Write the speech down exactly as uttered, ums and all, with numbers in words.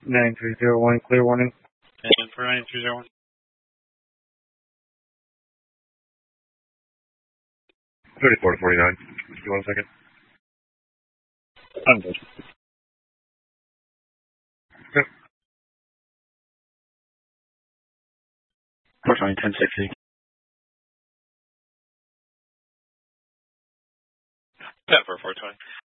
nine three zero one, clear warning. And for nine three zero one. thirty-four to forty-nine. Give me one second. I'm good. Yep. four twenty, ten sixty. Yeah, for four twenty.